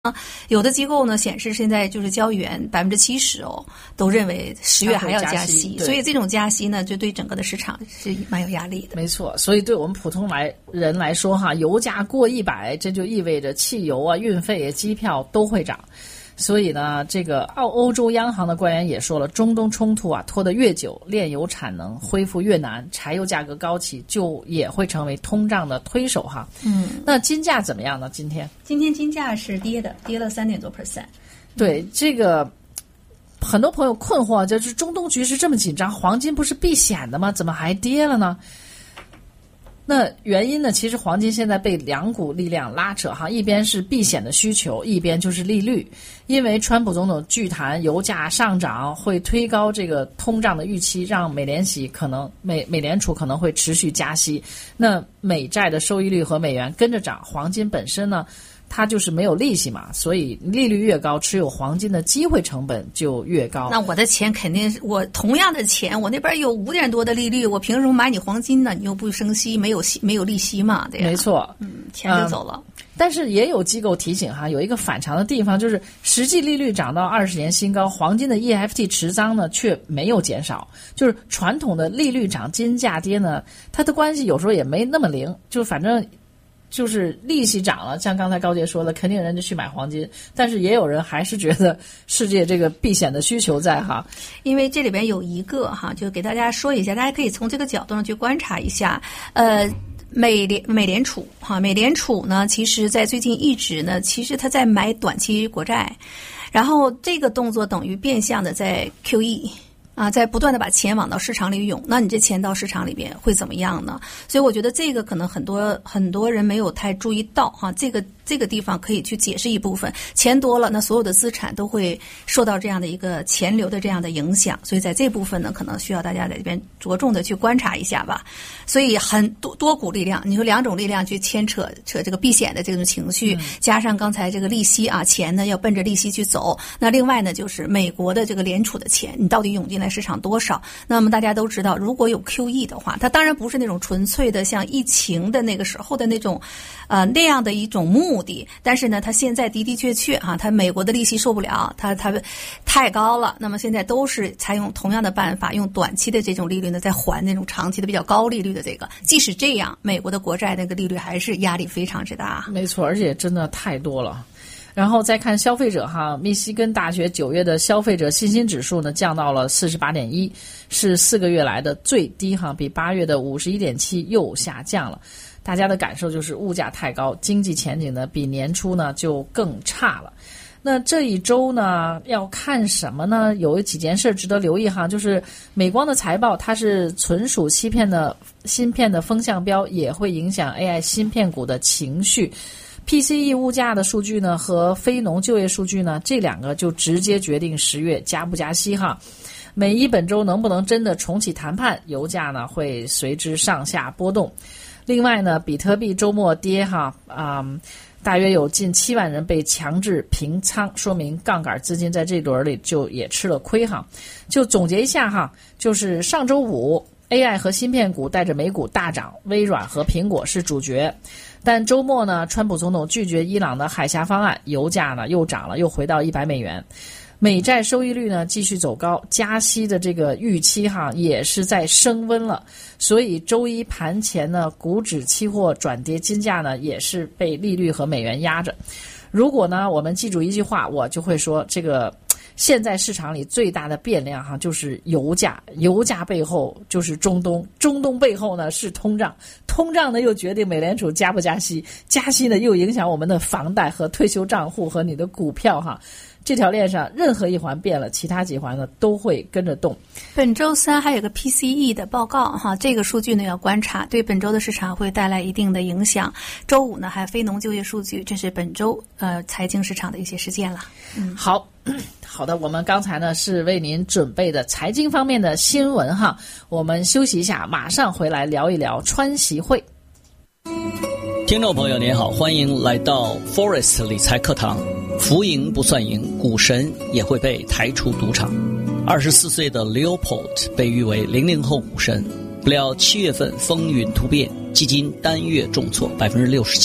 有的机构呢显示，现在就是交易员70%都认为10月还要加息，所以这种加息呢，就对整个的市场是蛮有压力的。 没错，所以对我们普通人来说哈，油价过100，这就意味着汽油啊、运费、机票都会涨。所以呢，这个欧洲央行的官员也说了，中东冲突啊拖得越久，炼油产能恢复越难，柴油价格高企就也会成为通胀的推手哈。那金价怎么样呢？今天金价是跌了3.多%。 对，这个很多朋友困惑，就是中东局势这么紧张，黄金不是避险的吗？怎么还跌了呢？那原因呢，其实黄金现在被两股力量拉扯哈，一边是避险的需求，一边就是利率。因为川普总统巨谈油价上涨会推高这个通胀的预期，让美联储可能会持续加息。那美债的收益率和美元跟着涨，黄金本身呢，它就是没有利息嘛，所以利率越高，持有黄金的机会成本就越高。 那我的钱肯定是我同样的钱，我那边有5点多的利率，我凭什么买你黄金呢？你又不升息，没有利息嘛，对呀。 没错， 钱就走了。 但是也有机构提醒哈，有一个反常的地方，就是实际利率涨到20年新高，黄金的 EFT 持仓呢却没有减少。就是传统的利率涨金价跌呢，它的关系有时候也没那么灵，就反正就是利息涨了，像刚才高杰说的，肯定人就去买黄金，但是也有人还是觉得世界这个避险的需求在哈。 因为这里边有一个哈，就给大家说一下，大家可以从这个角度上去观察一下，美联储呢，其实在最近一直呢，其实它在买短期国债，然后这个动作等于变相的在 QE。在不断的把钱往到市场里涌，那你这钱到市场里边会怎么样呢？所以我觉得这个可能很多人没有太注意到哈，这个地方可以去解释一部分。钱多了，那所有的资产都会受到这样的一个钱流的这样的影响，所以在这部分呢，可能需要大家在这边着重的去观察一下吧。所以很多股力量，你说2种力量去牵扯这个避险的这种情绪，加上刚才这个利息啊，钱呢要奔着利息去走。那另外呢，就是美国的这个联储的钱，你到底涌进来市场多少？那么大家都知道，如果有 QE 的话，它当然不是那种纯粹的像疫情的那个时候的那种那样的一种目的，但是呢，它现在的确它美国的利息受不了，它太高了，那么现在都是采用同样的办法，用短期的这种利率呢在还那种长期的比较高利率的这个。即使这样，美国的国债那个利率还是压力非常之大。 没错，而且真的太多了。然后再看消费者哈，密西根大学9月的消费者信心指数呢降到了 48.1， 是4个月来的最低哈，比8月的 51.7 又下降了。大家的感受就是物价太高，经济前景呢比年初呢就更差了。那这一周呢要看什么呢？有几件事值得留意哈，就是美光的财报，它是存储芯片的风向标，也会影响 AI 芯片股的情绪。PCE 物价的数据呢和非农就业数据呢，这2个就直接决定10月加不加息哈。美伊本周能不能真的重启谈判，油价呢会随之上下波动。另外呢，比特币周末跌哈，大约有近7万人被强制平仓，说明杠杆资金在这轮里就也吃了亏哈。就总结一下哈，就是上周五 AI 和芯片股带着美股大涨，微软和苹果是主角。但周末呢，川普总统拒绝伊朗的海峡方案，油价呢又涨了，又回到$100。美债收益率呢继续走高，加息的这个预期哈也是在升温了。所以周一盘前呢，股指期货转跌，金价呢也是被利率和美元压着。如果呢我们记住一句话，我就会说，这个现在市场里最大的变量哈就是油价，油价背后就是中东，中东背后呢是通胀，通胀呢又决定美联储加不加息，加息呢又影响我们的房贷和退休账户和你的股票哈。这条链上任何一环变了，其他几环呢都会跟着动。 本周3还有个 PCE 的报告哈，这个数据呢要观察，对本周的市场会带来一定的影响。周五呢还有非农就业数据，这是本周财经市场的一些事件了。 好的，我们刚才呢是为您准备的财经方面的新闻哈，我们休息一下，马上回来聊一聊川习会。 听众朋友您好，欢迎来到 Forest 理财课堂。浮盈不算赢，股神也会被抬出赌场。24岁的 Leopold 被誉为00后股神，不料7月份风云突变，基金单月重挫 67%，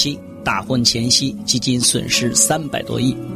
大婚前夕基金损失300多亿。